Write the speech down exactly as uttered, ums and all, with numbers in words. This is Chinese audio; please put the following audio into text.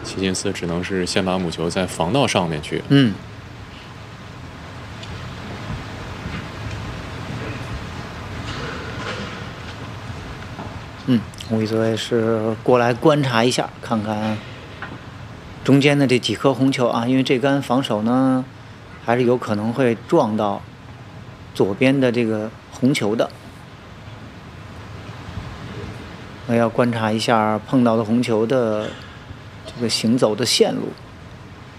齐金斯只能是先把母球在防道上面去。 嗯。嗯，吴一泽也是过来观察一下，看看中间的这几颗红球啊，因为这杆防守呢，还是有可能会撞到左边的这个红球的。那要观察一下碰到的红球的这个行走的线路。